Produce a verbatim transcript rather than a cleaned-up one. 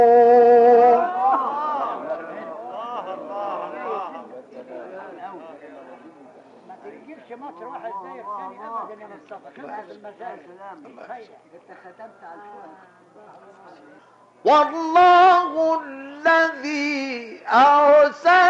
تجيبش مصر واحد زيك ثاني ابدا يا مصطفى. هذا المسائل انت ختمت على الفوق. والله الذي أرسل